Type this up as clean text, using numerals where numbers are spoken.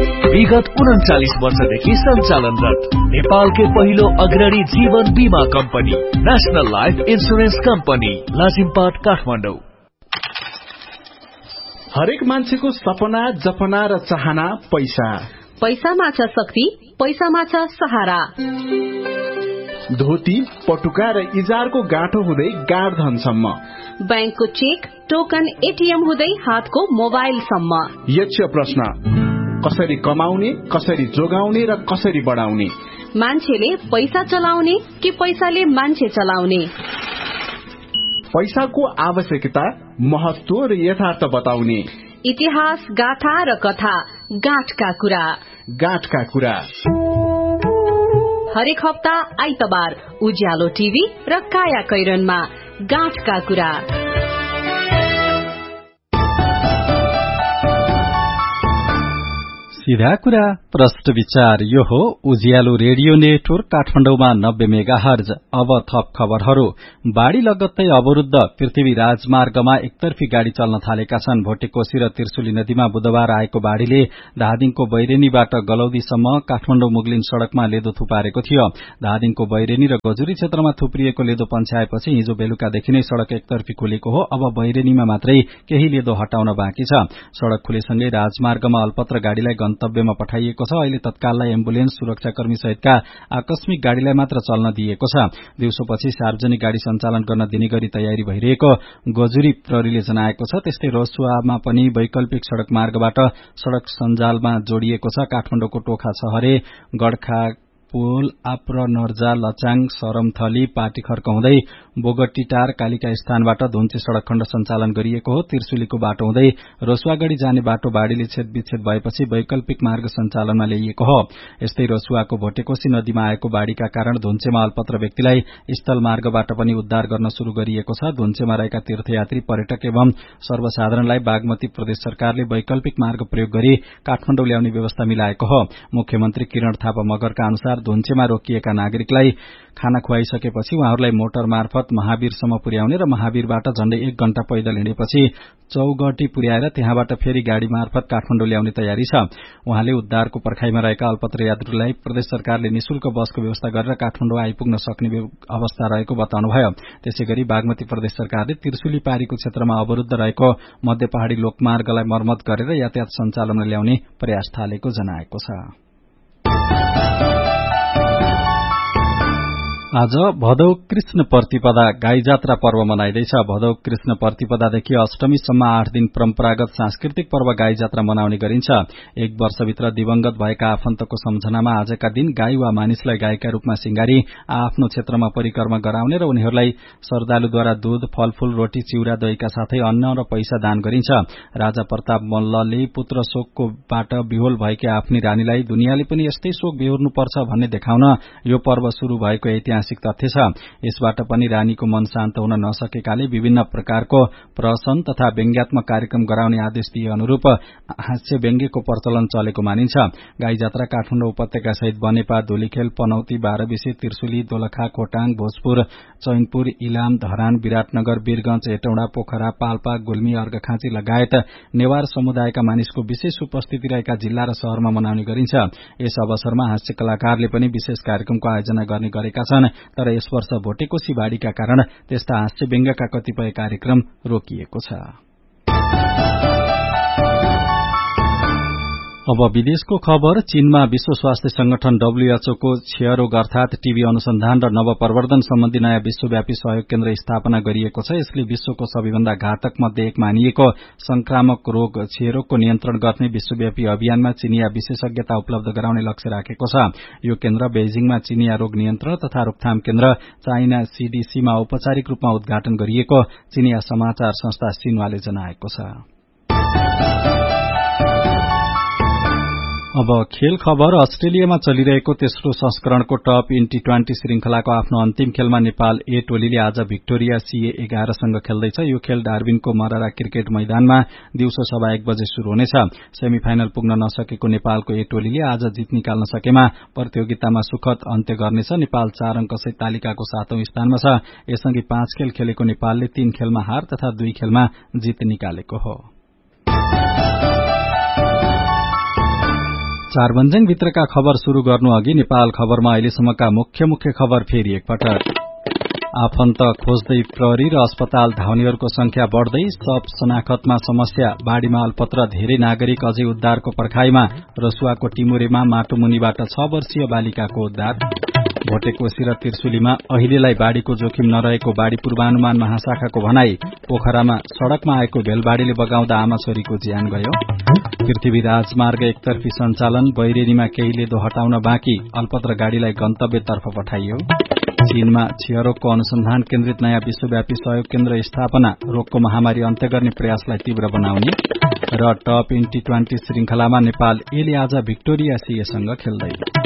विगत 39 वर्षदेखि सञ्चालनरत नेपालकै पहिलो अग्रणी जीवन बीमा company national life insurance company Lazimpat Kathmandu. हरेक मान्छेको सपना जपना र चाहना पैसा। पैसामा छ शक्ति, पैसामा छ सहारा। धोती पटुका र इजारको गाँठो हुँदै गाड धनसम्म, बैंकको चेक टोकन एटीएम हुँदै हातको मोबाइलसम्म। यक्ष प्रश्न, कसरी कमाउने, कसरी जोगाउने र कसरी बढाउने? मान्छेले पैसा चलाउने कि पैसाले मान्छे चलाउने? पैसाको आवश्यकता, महत्व र यथार्थ बताउने। इतिहास, गाथा र कथा, गाँठका कुरा। गाँठका कुरा हरेक हप्ता आइतबार उज्यालो टिभी र काया कैरनमा गाँठका कुरा। सीधा कुरा प्रश्न विचार। यो हो उज्यालो रेडियो नेटवर्क काठमाडौँमा 90 मेगाहर्ज। अब थप खबरहरू। बाढ़ी लगत्तै अवरुद्ध पृथ्वी राजमार्गमा एकतर्फी गाड़ी चल्न थालेका छन्। भोटेकोशी र त्रिशुली नदीमा बुधबार आएको बाढ़ीले धादिङको बैरेनीबाट गलौदीसम्म काठमाडौँ मुगलिन सड़कमा लेदो थुपारेको थियो। धादिङको बैरेनी र गजुरी क्षेत्रमा थुप्रिएको लेदो पन्छाएपछि हिजो बेलुकादेखि नै सड़क एकतर्फी खुलेको हो। अब बैरेनीमा मात्रै केही लेदो हटाउन बाँकी छ। सड़क खुलेसँगै राजमार्गमा अल्पत्र गाड़ीलाई गन्तव्यमा पठाइएको छ। अहिले तत्काललाई एम्बुलेन्स, सुरक्षाकर्मी सहितका आकस्मिक गाड़ीलाई मात्र चल्न दिएको छ। दिउँसोपछि सार्वजनिक गाड़ी सञ्चालन गर्न दिने गरी तयारी भइरहेको गजुरी प्रहरीले जनाएको छ। त्यस्तै रसुवामा पनि वैकल्पिक सड़क मार्गबाट सड़क सञ्जालमा जोडिएको छ। काठमाडौँको टोखा छहरे, गडखा पुल, आप्र, नर्जा, लचाङ, सरमथली, पाटीखर्क हुँदै बोगटीटार, कालिका स्थानबाट धुन्चे सड़क खण्ड सञ्चालन गरिएको हो। त्रिशुलीको बाटो हुँदै रसुवागढ़ी जाने बाटो बाढ़ीले छेदविच्छेद भएपछि वैकल्पिक मार्ग सञ्चालनमा ल्याइएको हो। यस्तै रसुवाको भोटेकोशी नदीमा आएको बाढ़ीका कारण धुन्चेमा अल्पत्र व्यक्तिलाई स्थल मार्गबाट पनि उद्धार गर्न शुरू गरिएको छ। धुन्चेमा रहेका तीर्थयात्री, पर्यटक एवं सर्वसाधारणलाई बागमती प्रदेश सरकारले वैकल्पिक मार्ग प्रयोग गरी काठमाडौँ ल्याउने व्यवस्था मिलाएको हो। मुख्यमन्त्री किरण थापा मगरका अनुसार धुन्चेमा रोकिएका नागरिकलाई खाना खुवाइसकेपछि उहाँहरूलाई मोटर मार्फत महावीरसम्म पुर्याउने र महावीरबाट झण्डै 1 घण्टा पैदल हिँडेपछि चौगटी पुर्याएर त्यहाँबाट फेरि गाड़ी मार्फत काठमाडौँ ल्याउने तयारी छ। उहाँले उद्धारको पर्खाइमा रहेका अल्पत्र यात्रुलाई प्रदेश सरकारले निशुल्क बसको व्यवस्था गरेर काठमाडौँ आइपुग्न सक्ने अवस्था रहेको बताउनुभयो। त्यसैगरी बागमती प्रदेश सरकारले त्रिशुली पारीको क्षेत्रमा अवरुद्ध रहेको मध्य पहाड़ी लोकमार्गलाई मर्मत गरेर यातायात सञ्चालनमा ल्याउने प्रयास थालेको जनाएको छ। आज भदौ कृष्ण प्रतिपदा गाई जात्रा पर्व मनाइँदैछ। भदौ कृष्ण प्रतिपदादेखि अष्टमीसम्म 8 दिन परम्परागत सांस्कृतिक पर्व गाई जात्रा मनाउने गरिन्छ। 1 वर्षभित्र दिवंगत भएका आफन्तको सम्झनामा आजका दिन गाई वा मानिसलाई गाईका रूपमा सिंगारी आफ्नो क्षेत्रमा परिक्रमा गराउने र उनीहरूलाई श्रद्धालुद्वारा दूध, फलफूल, रोटी, चिउरा, दहीका साथै अन्न र पैसा दान गरिन्छ। राजा प्रताप मल्लले पुत्र शोककोबाट विहोल भएकी आफ्नी रानीलाई दुनियाँले पनि यस्तै शोक बेहोर्नुपर्छ भन्ने देखाउन यो पर्व शुरू भएको ऐतिहासिक तथ्य छ। यसबाट पनि रानीको मन शान्त हुन नसकेकाले विभिन्न प्रकारको प्रहसन तथा व्यङ्ग्यात्मक कार्यक्रम गराउने आदेश दिए अनुरूप हास्य व्यङ्ग्यको प्रचलन चलेको मानिन्छ। गाई जात्रा काठमाडौँ उपत्यका सहित बनेपा, धुलीखेल, पनौती, बाह्रविसे, त्रिशुली, दोलखा, खोटाङ, भोजपुर, चैनपुर, इलाम, धरान, विराटनगर, वीरगंज, हेटौडा, पोखरा, पाल्पा, गुल्मी, अर्घाखाँची लगायत नेवार समुदायका मानिसको विशेष उपस्थिति रहेका जिल्ला र शहरमा मनाउने गरिन्छ। यस अवसरमा हास्य कलाकारले पनि विशेष कार्यक्रमको आयोजना गर्ने गरेका छन्। तर यस वर्ष भोटेकोशी बाढ़ीका कारण त्यस्ता हास्य व्यङ्ग्यका कतिपय कार्यक्रम रोकिएको छ। अब विदेशको खबर। चीनमा विश्व स्वास्थ्य संगठन WHO को क्षयरोग अर्थात टीबी अनुसन्धान र नवप्रवर्धन सम्बन्धी नयाँ विश्वव्यापी सहयोग केन्द्र स्थापना गरिएको छ। यसले विश्वको सबैभन्दा घातक मध्ये एक मानिएको संक्रामक रोग क्षयरोगको नियन्त्रण गर्ने विश्वव्यापी अभियानमा चिनिया विशेषज्ञता उपलब्ध गराउने लक्ष्य राखेको छ। यो केन्द्र बेइजिङमा चिनिया रोग नियन्त्रण तथा रोकथाम केन्द्र चाइना CDC मा औपचारिक रूपमा उद्घाटन गरिएको चिनिया समाचार संस्था सिन्हुवाले जनाएको छ। अब खेल खबर। अस्ट्रेलियामा चलिरहेको तेस्रो संस्करणको टप इन T20 श्रृंखलाको आफ्नो अन्तिम खेलमा नेपाल ए टोलीले आज भिक्टोरिया CA11 सँग खेल्दैछ। यो खेल डार्बिनको मरारा क्रिकेट मैदानमा दिउँसो 1:15 बजे शुरू हुनेछ। सेमिफाइनल पुग्न नसकेको नेपालको ए टोलीले आज जित निकाल्न सकेमा प्रतियोगितामा सुखद अन्त्य गर्नेछ। नेपाल 4 अंकसहित तालिकाको 7औं स्थानमा छ। यससँगै 5 खेल खेलेको नेपालले 3 खेलमा हार तथा 2 खेलमा जित निकालेको हो। सार्वजनिक भित्रका खबर शुरू गर्नु अघि नेपाल खबरमा अहिलेसम्मका मुख्य खबर फेरि एकपटक। आफन्त खोज्दै प्रहरी र अस्पताल धाउनेहरूको संख्या बढ़दै, सब शनाखतमा समस्या, बाढ़ीमा अल्पत्र धेरै नागरिक अझै उद्धारको पर्खाईमा। रसुवाको टिमुरेमा माटो मुनिबाट 6 वर्षीय बालिकाको उद्धार। भोटेकोशी र त्रिशुलीमा अहिलेलाई बाढ़ीको जोखिम नरहेको बाढ़ी पूर्वानुमान महाशाखाको भनाई। पोखरामा सड़कमा आएको भेलबाढ़ीले बगाउँदा आमा छोरीको ज्यान गयो। पृथ्वी राजमार्ग एकतर्फी सञ्चालन, बैरेनीमा केही लेदो हटाउन बाँकी, अल्पत्र गाड़ीलाई गन्तव्यतर्फ पठाइयो। चीनमा क्षयरोगको अनुसन्धान केन्द्रित नयाँ विश्वव्यापी सहयोग केन्द्र स्थापना, रोगको महामारी अन्त्य गर्ने प्रयासलाई तीव्र बनाउने। र टप T20 श्रृंखलामा नेपाल एले आज भिक्टोरिया सीएसँग खेल्दै।